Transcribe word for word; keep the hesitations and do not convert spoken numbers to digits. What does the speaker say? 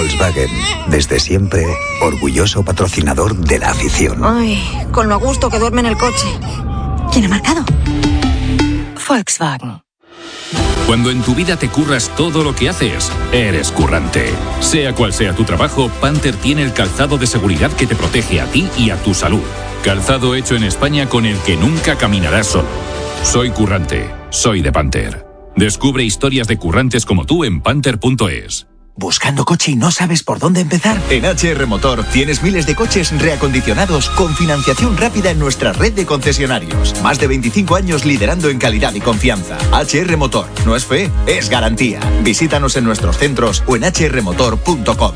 Volkswagen, desde siempre, orgulloso patrocinador de la afición. Ay, con lo a gusto que duerme en el coche. ¿Quién ha marcado? Volkswagen. Cuando en tu vida te curras todo lo que haces, eres currante. Sea cual sea tu trabajo, Panther tiene el calzado de seguridad que te protege a ti y a tu salud. Calzado hecho en España con el que nunca caminarás solo. Soy currante, soy de Panther. Descubre historias de currantes como tú en panther punto es. ¿Buscando coche y no sabes por dónde empezar? En H R Motor tienes miles de coches reacondicionados con financiación rápida en nuestra red de concesionarios. Más de veinticinco años liderando en calidad y confianza. H R Motor. No es fe, es garantía. Visítanos en nuestros centros o en h r motor punto com.